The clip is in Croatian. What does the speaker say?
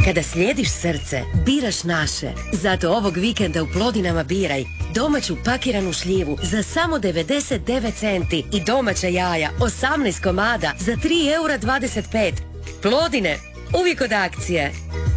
Kada slijediš srce, biraš naše. Zato ovog vikenda u Plodinama biraj domaću pakiranu šljivu za samo 99 centi i domaća jaja 18 komada za 3,25 €. Plodine, uvijek od akcije.